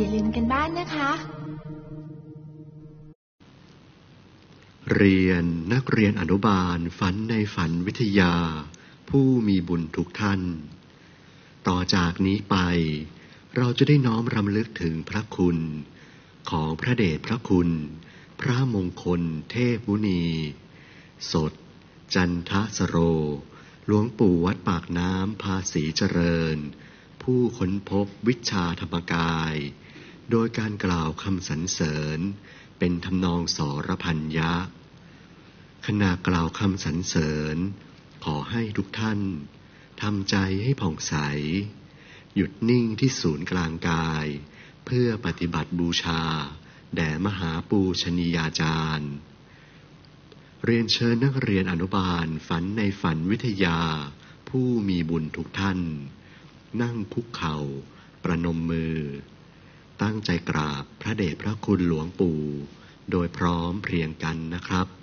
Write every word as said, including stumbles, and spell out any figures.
อย่าลืมกันบ้านนะคะเรียนนักเรียนอนุบาลฝันในฝันวิทยาผู้มีบุญทุกท่านต่อจากนี้ไปเราจะได้น้อมรำลึกถึงพระคุณของพระเดชพระคุณพระมงคลเทพมุนีสดจันทสโรหลวงปู่วัดปากน้ำภาษีเจริญผู้ค้นพบวิชาธรรมกายโดยการกล่าวคำสรรเสริญเป็นทำนองสรพัญญะขณะกล่าวคำสรรเสริญขอให้ทุกท่านทำใจให้ผ่องใสหยุดนิ่งที่ศูนย์กลางกายเพื่อปฏิบัติบูชาแด่มหาปูชนียาจารย์เรียนเชิญนักเรียนอนุบาลฝันในฝันวิทยาผู้มีบุญทุกท่านนั่งคุกเข่าประนมมือตั้งใจกราบพระเดชพระคุณหลวงปู่โดยพร้อมเพรียงกันนะครับ